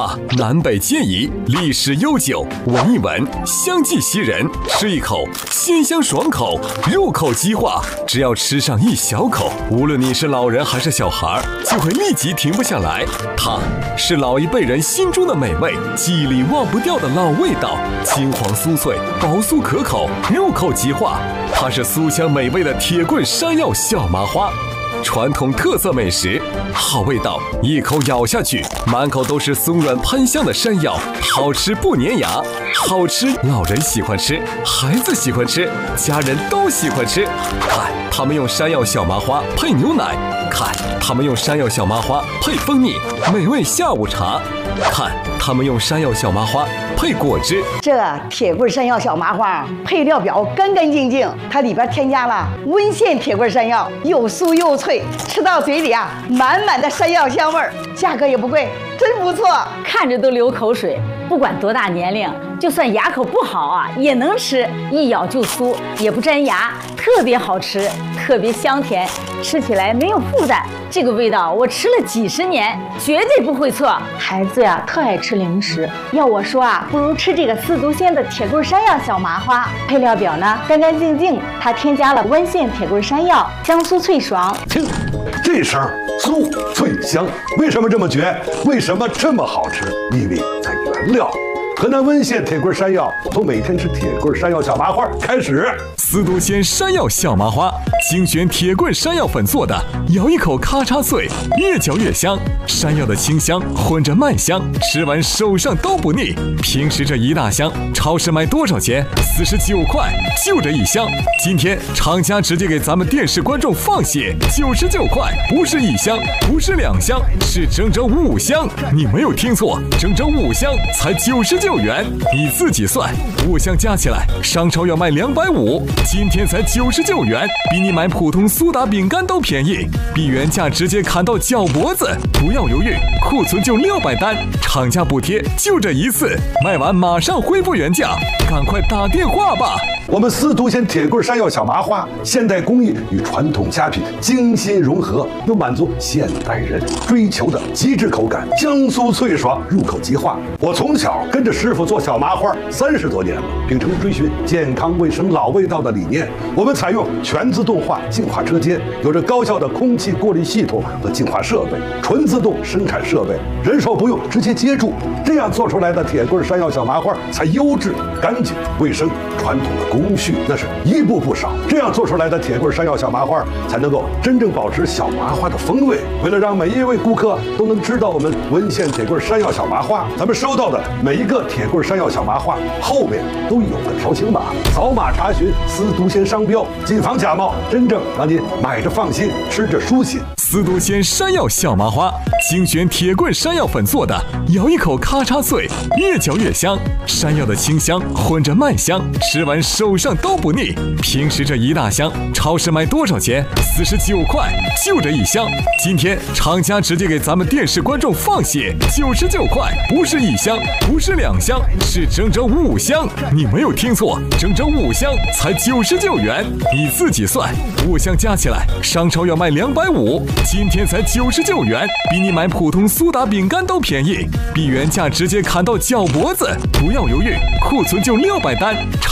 话南北皆宜，历史悠久，闻一闻香气袭人，吃一口鲜香爽口，入口即化。只要吃上一小口，无论你是老人还是小孩，就会立即停不下来。它是老一辈人心中的美味，记忆里忘不掉的老味道，金黄酥脆，薄酥可口，入口即化。它是酥香美味的铁棍山药小麻花。传统特色美食，好味道，一口咬下去，满口都是松软喷香的山药，好吃不粘牙，好吃老人喜欢吃，孩子喜欢吃，家人都喜欢吃。看他们用山药小麻花配牛奶，看他们用山药小麻花配蜂蜜，美味下午茶。看他们用山药小麻花配果汁。 这铁棍山药小麻花配料表干干净净，它里边添加了温县铁棍山药，又酥又脆，吃到嘴里啊，满满的山药香味儿，价格也不贵，真不错， 看着都流口水。不管多大年龄，就算牙口不好啊，也能吃，一咬就酥，也不粘牙，特别好吃，特别香甜，吃起来没有负担。这个味道我吃了几十年，绝对不会错。孩子呀，特爱吃零食，要我说啊，不如吃这个司徒鲜的铁棍山药小麻花。配料表呢干干净净，它添加了温县铁棍山药，香酥脆爽。 听这声酥脆香，为什么这么绝？为什么这么好吃？秘密在原料。河南温县铁棍山药从每天吃铁棍山药小麻花开始。 司徒鲜山药小麻花，精选铁棍山药粉做的，咬一口咔嚓脆，越嚼越香。山药的清香混着麦香，吃完手上都不腻。平时这一大箱，超市卖多少钱？49块，就这一箱。今天厂家直接给咱们电视观众放血，99块，不是一箱，不是2箱，是整整5箱。你没有听错，整整5箱才99元，你自己算，5箱加起来，商超要卖250，今天才99元，比你买普通苏打饼干都便宜，比原价直接砍到脚脖子。不要犹豫，库存就600单，厂家补贴就这一次，卖完马上恢复原价，赶快打电话吧。 我们司徒鲜铁棍山药小麻花，现代工艺与传统佳品精心融合，又满足现代人追求的极致口感，香酥脆爽，入口即化。我从小跟着师傅做小麻花30多年了，秉承追寻健康卫生老味道的理念，我们采用全自动化净化车间，有着高效的空气过滤系统和净化设备，纯自动生产设备，人手不用，直接接住，这样做出来的铁棍山药小麻花才优质、干净、卫生。传统的工序那是一步不少，这样做出来的铁棍山药小麻花才能够真正保持小麻花的风味。为了让每一位顾客都能知道我们温县铁棍山药小麻花，咱们收到的每一个铁棍山药小麻花后面都有个条形码，扫码查询司徒鲜商标，谨防假冒，真正让您买着放心，吃着舒心。 司徒鲜山药小麻花，精选铁棍山药粉做的，咬一口咔嚓脆，越嚼越香。山药的清香混着麦香，吃完手上都不腻。平时这一大箱，超市卖多少钱？49块，就这一箱。今天厂家直接给咱们电视观众放血，99块，不是一箱，不是2箱，是整整5箱。你没有听错，整整5箱才99元，你自己算，5箱加起来，商超要卖250。今天才99元，比你买普通苏打饼干都便宜，比原价直接砍到脚脖子。不要犹豫，库存就600单。